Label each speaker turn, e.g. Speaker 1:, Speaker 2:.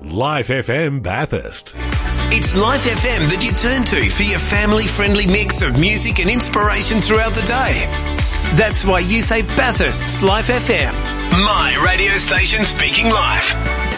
Speaker 1: Life FM Bathurst.
Speaker 2: It's Life FM that you turn to for your family-friendly mix of music and inspiration throughout the day. That's why you say Bathurst's Life FM. My radio station speaking life.